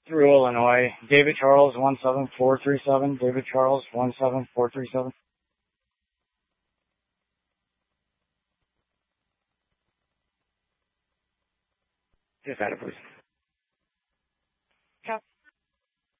through Illinois. David Charles 17437. David Charles 17437. Just had it, please.